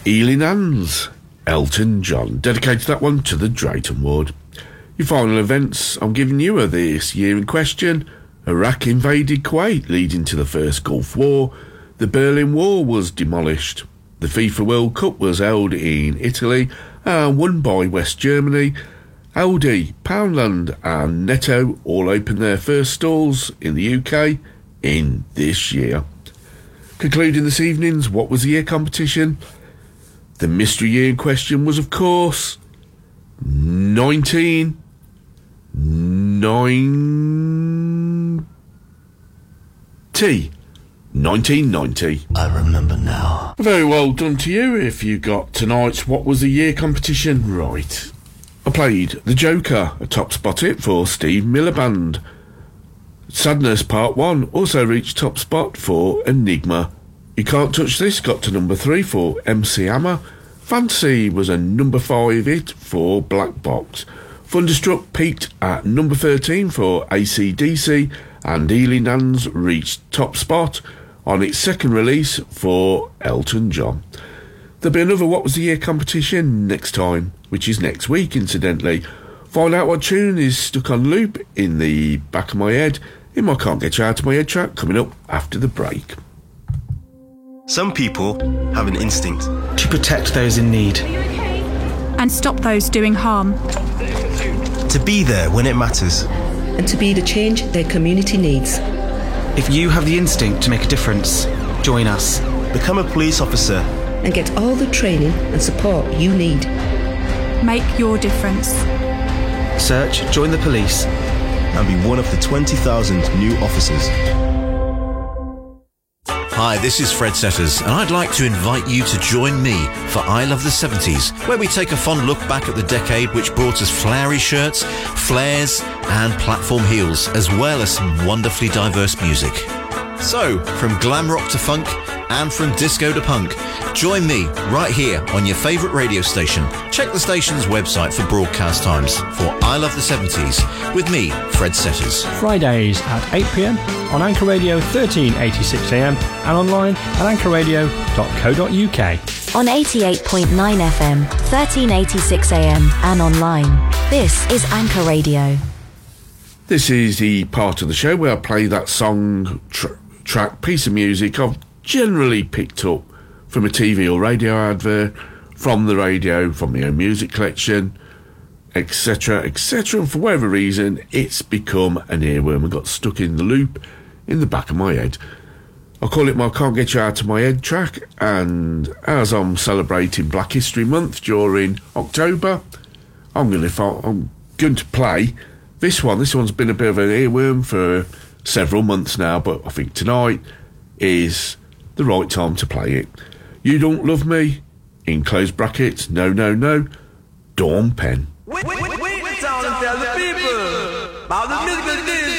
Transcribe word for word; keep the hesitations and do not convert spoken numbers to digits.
Ealing Hands, Elton John. Dedicated that one to the Drayton Ward. Your final events I'm giving you are this year in question. Iraq invaded Kuwait, leading to the First Gulf War. The Berlin Wall was demolished. The FIFA World Cup was held in Italy and won by West Germany. Aldi, Poundland and Netto all opened their first stalls in the U K in this year. Concluding this evening's What Was the Year competition, the mystery year in question was, of course, nineteen ninety. nineteen ninety. I remember now. Very well done to you if you got tonight's What Was the Year competition right. I played The Joker, a top spot hit for Steve Miller Band. Sadness Part one also reached top spot for Enigma. You Can't Touch This got to number three for M C Hammer. Fantasy was a number five hit for Black Box. Thunderstruck peaked at number thirteen for A C D C, and Ealing Hands reached top spot on its second release for Elton John. There'll be another What Was the Year competition next time, which is next week, incidentally. Find out what tune is stuck on loop in the back of my head in my Can't Get You Out of My Head track coming up after the break. Some people have an instinct to protect those in need and stop those doing harm, to be there when it matters, and to be the change their community needs. If you have the instinct to make a difference, join us. Become a police officer and get all the training and support you need. Make your difference. Search Join the Police and be one of the twenty thousand new officers. Hi, this is Fred Setters, and I'd like to invite you to join me for I Love the seventies, where we take a fond look back at the decade which brought us flowery shirts, flares, and platform heels, as well as some wonderfully diverse music. So, from glam rock to funk, and from disco to punk, join me right here on your favourite radio station. Check the station's website for broadcast times for I Love the seventies with me, Fred Setters. Fridays at eight p m on Anchor Radio thirteen eighty-six A M and online at anchor radio dot co dot U K. On eighty-eight point nine F M, thirteen eighty-six A M and online. This is Anchor Radio. This is the part of the show where I play that song, tr- track, piece of music I've generally picked up from a T V or radio advert, from the radio, from my own music collection, etc, et cetera. And for whatever reason, it's become an earworm and got stuck in the loop in the back of my head. I call it my Can't Get You Out of My Head track, and as I'm celebrating Black History Month during October, I'm going to I'm going to play this one. This one's been a bit of an earworm for several months now, but I think tonight is the right time to play it. You Don't Love Me, in closed brackets, no, no, no, Dawn Penn. Wait, wait, wait, wait, wait, tell the people about the musical